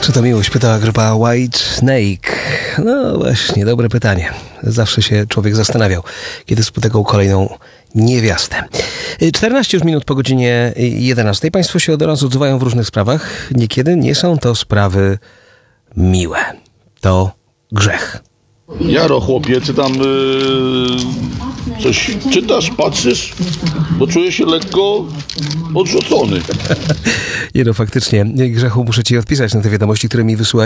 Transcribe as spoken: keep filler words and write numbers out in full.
Czy to miłość? Pytała grupa White Snake. No właśnie, dobre pytanie. Zawsze się człowiek zastanawiał, kiedy spotykał kolejną niewiastę. czternaście już minut po godzinie jedenastej. Państwo się od razu odzywają w różnych sprawach. Niekiedy nie są to sprawy miłe. To grzech. Jaro, chłopie, ty tam yy, coś czytasz, patrzysz? Bo czuję się lekko odrzucony. Nie no, faktycznie, Grzechu, muszę ci odpisać na te wiadomości, które mi wysyłają.